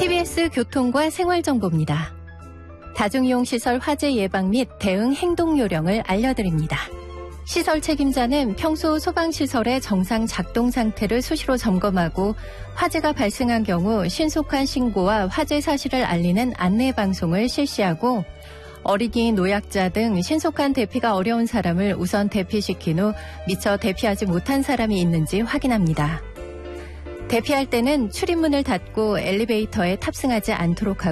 TBS 교통과 생활정보입니다. 다중이용시설 화재 예방 및 대응 행동요령을 알려드립니다. 시설 책임자는 평소 소방시설의 정상 작동 상태를 수시로 점검하고 화재가 발생한 경우 신속한 신고와 화재 사실을 알리는 안내방송을 실시하고 어린이, 노약자 등 신속한 대피가 어려운 사람을 우선 대피시킨 후 미처 대피하지 못한 사람이 있는지 확인합니다. 대피할 때는 출입문을 닫고 엘리베이터에 탑승하지 않도록 하고